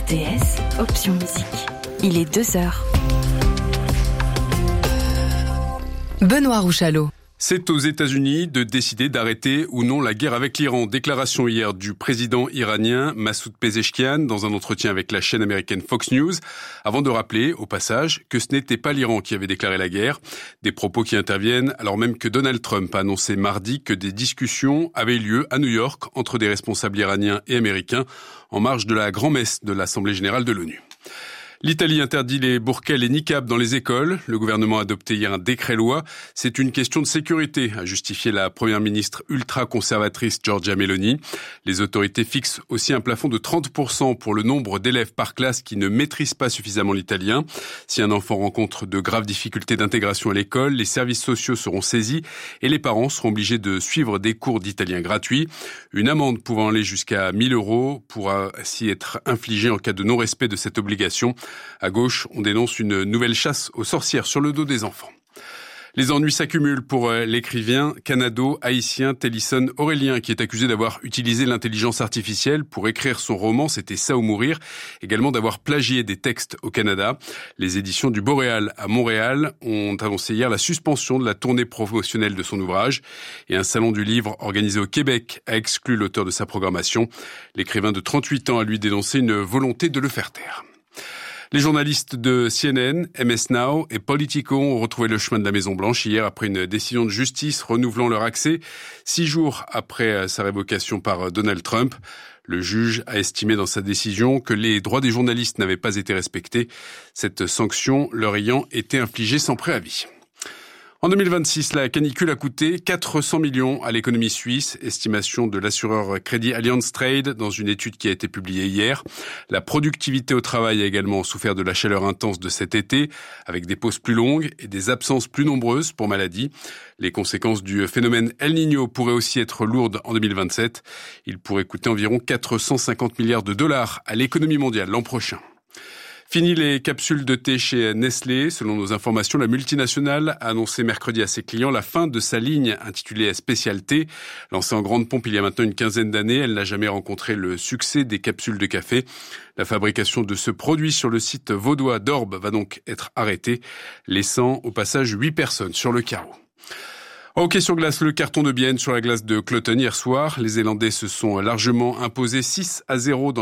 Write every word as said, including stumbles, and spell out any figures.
R T S, option musique. Il est deux heures. Benoît Rouchalot. C'est aux États-Unis de décider d'arrêter ou non la guerre avec l'Iran. Déclaration hier du président iranien Massoud Pezeshkian dans un entretien avec la chaîne américaine Fox News, avant de rappeler, au passage, que ce n'était pas l'Iran qui avait déclaré la guerre. Des propos qui interviennent alors même que Donald Trump a annoncé mardi que des discussions avaient lieu à New York entre des responsables iraniens et américains en marge de la grand-messe de l'Assemblée générale de l'ONU. L'Italie interdit les burkas et les niqabs dans les écoles. Le gouvernement a adopté hier un décret-loi. C'est une question de sécurité, a justifié la première ministre ultra-conservatrice Giorgia Meloni. Les autorités fixent aussi un plafond de trente pour cent pour le nombre d'élèves par classe qui ne maîtrisent pas suffisamment l'italien. Si un enfant rencontre de graves difficultés d'intégration à l'école, les services sociaux seront saisis et les parents seront obligés de suivre des cours d'italien gratuits. Une amende pouvant aller jusqu'à mille euros pourra ainsi être infligée en cas de non-respect de cette obligation. À gauche, on dénonce une nouvelle chasse aux sorcières sur le dos des enfants. Les ennuis s'accumulent pour l'écrivain canado-haïtien Télisson Aurélien, qui est accusé d'avoir utilisé l'intelligence artificielle pour écrire son roman « C'était ça ou mourir », également d'avoir plagié des textes au Canada. Les éditions du Boréal à Montréal ont annoncé hier la suspension de la tournée promotionnelle de son ouvrage. Et un salon du livre organisé au Québec a exclu l'auteur de sa programmation. L'écrivain de trente-huit ans a lui dénoncé une volonté de le faire taire. Les journalistes de C N N, M S Now et Politico ont retrouvé le chemin de la Maison-Blanche hier après une décision de justice renouvelant leur accès six jours après sa révocation par Donald Trump. Le juge a estimé dans sa décision que les droits des journalistes n'avaient pas été respectés, cette sanction leur ayant été infligée sans préavis. En deux mille vingt-six, la canicule a coûté quatre cents millions à l'économie suisse, estimation de l'assureur Crédit Allianz Trade dans une étude qui a été publiée hier. La productivité au travail a également souffert de la chaleur intense de cet été, avec des pauses plus longues et des absences plus nombreuses pour maladie. Les conséquences du phénomène El Niño pourraient aussi être lourdes en deux mille vingt-sept. Il pourrait coûter environ quatre cent cinquante milliards de dollars à l'économie mondiale l'an prochain. Fini les capsules de thé chez Nestlé. Selon nos informations, la multinationale a annoncé mercredi à ses clients la fin de sa ligne intitulée Spécial Thé. Lancée en grande pompe il y a maintenant une quinzaine d'années, elle n'a jamais rencontré le succès des capsules de café. La fabrication de ce produit sur le site vaudois d'Orbe va donc être arrêtée, laissant au passage huit personnes sur le carreau. En hockey sur glace, le carton de Bienne sur la glace de Cloton hier soir. Les Zélandais se sont largement imposés six à zéro dans